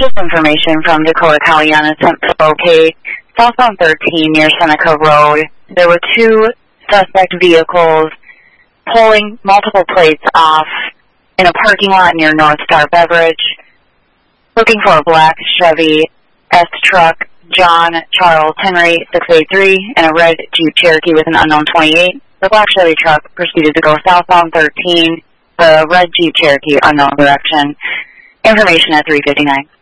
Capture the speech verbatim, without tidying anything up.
Just information from Dakota County on attempt to locate southbound thirteen near Seneca Road. There were two suspect vehicles pulling multiple plates off in a parking lot near North Star Beverage, looking for a black Chevy S truck, John Charles Henry six eight three, and a red Jeep Cherokee with an unknown twenty-eight. The black Chevy truck proceeded to go southbound thirteen, the red Jeep Cherokee unknown direction. Information at three fifty-nine.